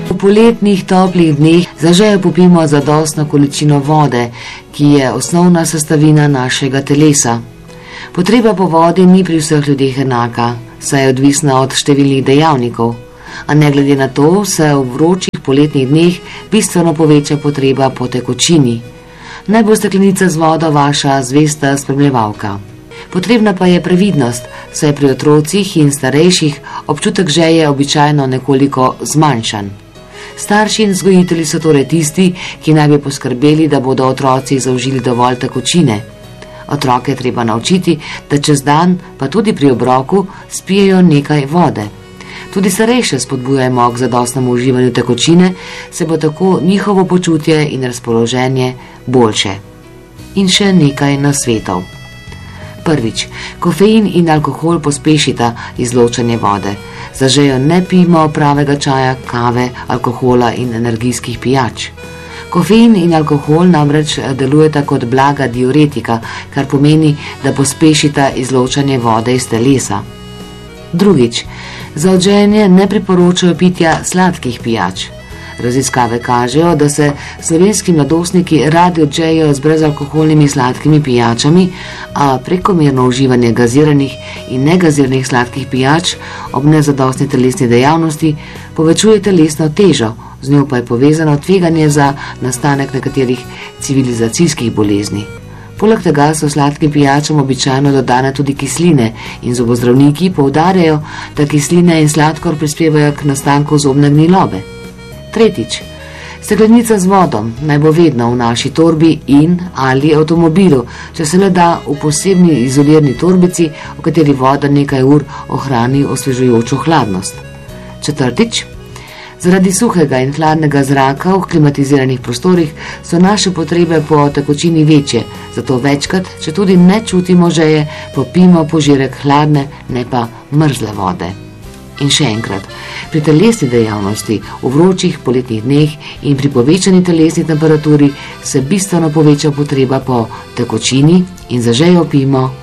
V poletnih toplih dneh za žejo popijemo zadostno količino vode, ki je osnovna sestavina našega telesa. Potreba po vodi ni pri vseh ljudeh enaka, saj je odvisna od številnih dejavnikov, a ne glede na to se v vročih poletnih dneh bistveno poveča potreba po tekočini. Naj bo steklenica z vodo vaša zvesta spremljevalka. Potrebna pa je previdnost, saj pri otrocih in starejših občutek žeje običajno nekoliko zmanjšan. Starši in vzgojitelji so torej tisti, ki naj bi poskrbeli, da bodo otroci zaužili dovolj tekočine. Otroke treba naučiti, da čez dan, pa tudi pri obroku, spijejo nekaj vode. Tudi starejše spodbujamo k zadostnemu uživanju tekočine, se bo tako njihovo počutje in razpoloženje boljše. In še nekaj nasvetov. Prvič, kofein in alkohol pospešita izločanje vode. Za žejo ne pijmo pravega čaja, kave, alkohola in energijskih pijač. Kofein in alkohol namreč delujeta kot blaga diuretika, kar pomeni, da pospešita izločanje vode iz telesa. Drugič, za odžejanje ne priporočajo pitja sladkih pijač. Raziskave kažejo, da se slovenski mladostniki radi odžejejo z brezalkoholnimi sladkimi pijačami, a prekomerno uživanje gaziranih in negaziranih sladkih pijač ob nezadostni telesni dejavnosti povečuje telesno težo, z njo pa je povezano tveganje za nastanek nekaterih civilizacijskih bolezni. Poleg tega so sladkim pijačam običajno dodane tudi kisline in zobozdravniki poudarjajo, da kisline in sladkor prispevajo k nastanku zobne gnilobe. Tretjič, steklenica z vodom naj bo vedno v naši torbi in ali avtomobilu, če se le da v posebni izolirni torbici, v kateri voda nekaj ur ohrani osvežujočo hladnost. Četrtič, zaradi suhega in hladnega zraka v klimatiziranih prostorih so naše potrebe po tekočini večje, zato večkrat, če tudi ne čutimo žeje, popijmo požirek hladne, ne pa mrzle vode. In še enkrat, pri telesni dejavnosti v vročih poletnih dneh in pri povečani telesni temperaturi se bistveno poveča potreba po tekočini in za žejo pijmo